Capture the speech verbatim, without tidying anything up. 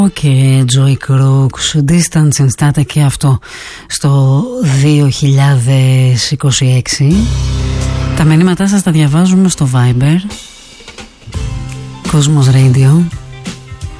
Και Joy Crooks, Distance and Static, και αυτό στο δύο χιλιάδες είκοσι έξι. Τα μηνύματά σας τα διαβάζουμε στο Viber Cosmos Radio